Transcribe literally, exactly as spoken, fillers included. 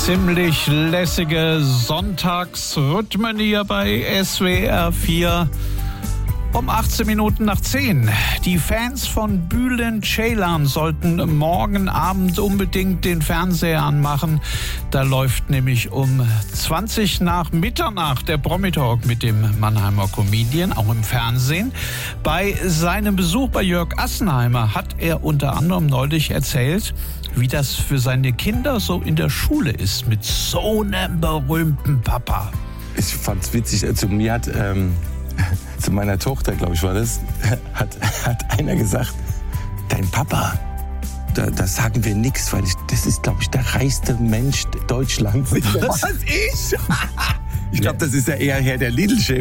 Ziemlich lässige Sonntagsrhythmen hier bei S W R vier. Um achtzehn Minuten nach zehn. Die Fans von Bülent Ceylan sollten morgen Abend unbedingt den Fernseher anmachen. Da läuft nämlich um zwanzig nach Mitternacht der Promi-Talk mit dem Mannheimer Comedian, auch im Fernsehen. Bei seinem Besuch bei Jörg Assenheimer hat er unter anderem neulich erzählt, wie das für seine Kinder so in der Schule ist mit so einem berühmten Papa. Ich fand's witzig, also mir hat... Ähm zu meiner Tochter, glaube ich, war das, hat, hat einer gesagt, dein Papa, da, da sagen wir nichts, weil ich, das ist, glaube ich, der reichste Mensch Deutschlands. Was, ich? Ich glaube, das ist ja eher Herr der Lidl-Chef.